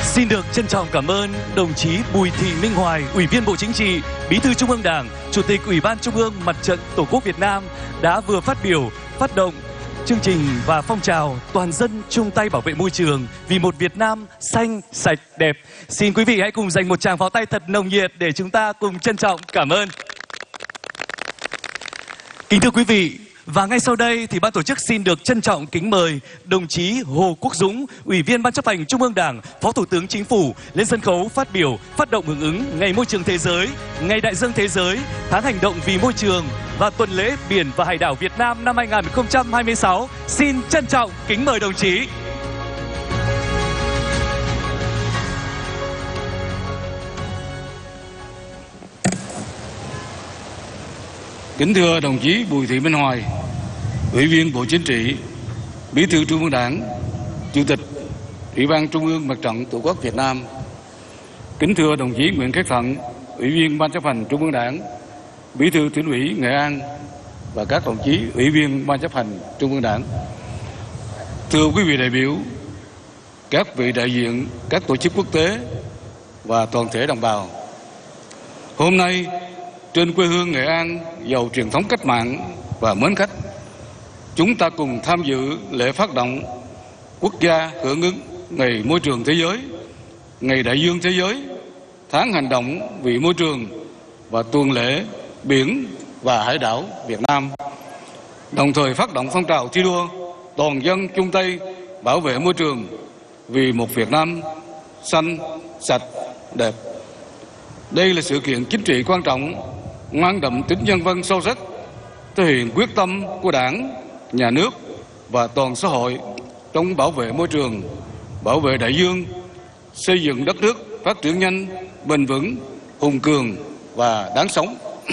Xin được trân trọng cảm ơn đồng chí Bùi Thị Minh Hoài, Ủy viên Bộ Chính trị, Bí thư Trung ương Đảng, Chủ tịch Ủy ban Trung ương Mặt trận Tổ quốc Việt Nam đã vừa phát biểu, phát động chương trình và phong trào toàn dân chung tay bảo vệ môi trường vì một Việt Nam xanh, sạch, đẹp. Xin quý vị hãy cùng dành một tràng pháo tay thật nồng nhiệt để chúng ta cùng trân trọng cảm ơn. Kính thưa quý vị, và ngay sau đây thì ban tổ chức xin được trân trọng kính mời đồng chí Hồ Quốc Dũng, Ủy viên Ban chấp hành Trung ương Đảng, Phó Thủ tướng Chính phủ lên sân khấu phát biểu phát động hưởng ứng Ngày Môi trường Thế giới, Ngày Đại dương Thế giới, Tháng hành động vì môi trường và Tuần lễ Biển và Hải đảo Việt Nam năm 2026. Xin trân trọng kính mời đồng chí. Kính thưa đồng chí Bùi Thị Minh Hoài, Ủy viên Bộ Chính trị, Bí thư Trung ương Đảng, Chủ tịch Ủy ban Trung ương Mặt trận Tổ quốc Việt Nam. Kính thưa đồng chí Nguyễn Khắc Thận, Ủy viên Ban chấp hành Trung ương Đảng, Bí thư Tỉnh ủy Nghệ An và các đồng chí Ủy viên Ban chấp hành Trung ương Đảng. Thưa quý vị đại biểu, các vị đại diện các tổ chức quốc tế và toàn thể đồng bào. Hôm nay, trên quê hương Nghệ An giàu truyền thống cách mạng và mến khách, chúng ta cùng tham dự lễ phát động quốc gia hưởng ứng Ngày Môi trường Thế giới, Ngày Đại dương Thế giới, Tháng hành động vì môi trường và Tuần lễ Biển và Hải đảo Việt Nam, đồng thời phát động phong trào thi đua toàn dân chung tay bảo vệ môi trường vì một Việt Nam xanh, sạch, đẹp. Đây là sự kiện chính trị quan trọng, mang đậm tính nhân văn sâu sắc, thể hiện quyết tâm của Đảng, Nhà nước và toàn xã hội trong bảo vệ môi trường, bảo vệ đại dương, xây dựng đất nước phát triển nhanh, bền vững, hùng cường và đáng sống.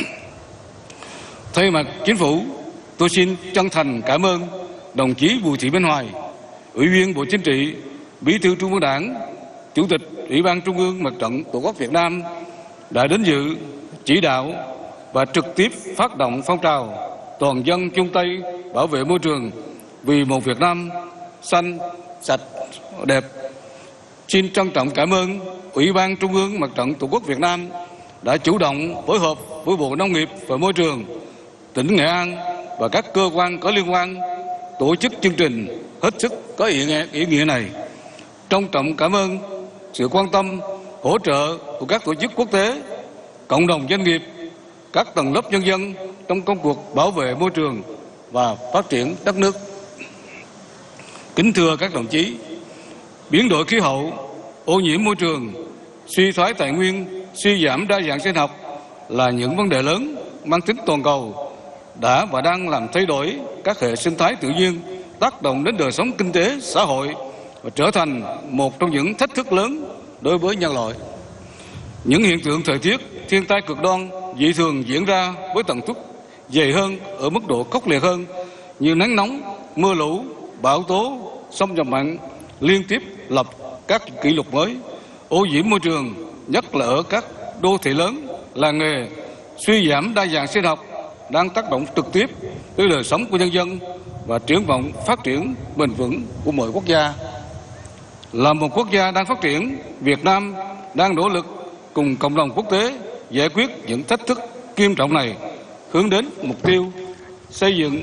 Thay mặt Chính phủ, tôi xin chân thành cảm ơn đồng chí Bùi Thị Minh Hoài, Ủy viên Bộ Chính trị, Bí thư Trung ương Đảng, Chủ tịch Ủy ban Trung ương Mặt trận Tổ quốc Việt Nam đã đến dự, chỉ đạo và trực tiếp phát động phong trào toàn dân chung tay bảo vệ môi trường vì một Việt Nam xanh, sạch, đẹp. Xin trân trọng cảm ơn Ủy ban Trung ương Mặt trận Tổ quốc Việt Nam đã chủ động phối hợp với Bộ Nông nghiệp và Môi trường, tỉnh Nghệ An và các cơ quan có liên quan tổ chức chương trình hết sức có ý nghĩa này. Trân trọng cảm ơn sự quan tâm, hỗ trợ của các tổ chức quốc tế, cộng đồng doanh nghiệp, các tầng lớp nhân dân trong công cuộc bảo vệ môi trường và phát triển đất nước. Kính thưa các đồng chí, biến đổi khí hậu, ô nhiễm môi trường, suy thoái tài nguyên, suy giảm đa dạng sinh học là những vấn đề lớn mang tính toàn cầu đã và đang làm thay đổi các hệ sinh thái tự nhiên, tác động đến đời sống kinh tế, xã hội và trở thành một trong những thách thức lớn đối với nhân loại. Những hiện tượng thời tiết, thiên tai cực đoan dị thường diễn ra với tần suất dày hơn, ở mức độ khốc liệt hơn như nắng nóng, mưa lũ, bão tố, xâm nhập mặn liên tiếp lập các kỷ lục mới. Ô nhiễm môi trường, nhất là ở các đô thị lớn, làng nghề, suy giảm đa dạng sinh học đang tác động trực tiếp tới đời sống của nhân dân và triển vọng phát triển bền vững của mọi quốc gia. Là một quốc gia đang phát triển, Việt Nam đang nỗ lực cùng cộng đồng quốc tế giải quyết những thách thức nghiêm trọng này, hướng đến mục tiêu xây dựng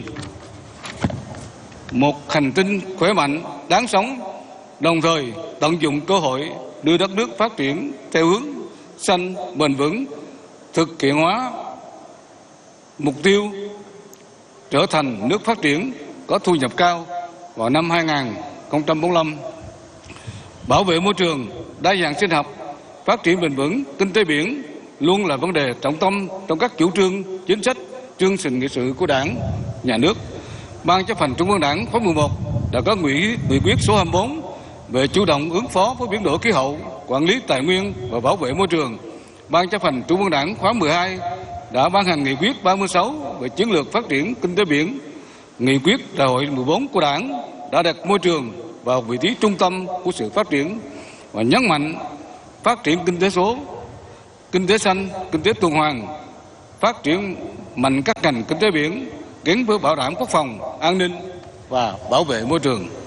một hành tinh khỏe mạnh, đáng sống, đồng thời tận dụng cơ hội đưa đất nước phát triển theo hướng xanh, bền vững, thực hiện hóa mục tiêu trở thành nước phát triển có thu nhập cao vào năm 2045. Bảo vệ môi trường, đa dạng sinh học, phát triển bền vững, kinh tế biển luôn là vấn đề trọng tâm trong các chủ trương, chính sách, chương trình nghị sự của Đảng, Nhà nước. Ban chấp hành Trung ương Đảng khóa 11 đã có nghị quyết số 24 về chủ động ứng phó với biến đổi khí hậu, quản lý tài nguyên và bảo vệ môi trường. Ban chấp hành Trung ương Đảng khóa 12 đã ban hành nghị quyết 36 về chiến lược phát triển kinh tế biển. Nghị quyết đại hội 14 của Đảng đã đặt môi trường vào vị trí trung tâm của sự phát triển và nhấn mạnh phát triển kinh tế số, kinh tế xanh, kinh tế tuần hoàn, phát triển mạnh các ngành kinh tế biển gắn với bảo đảm quốc phòng, an ninh và bảo vệ môi trường.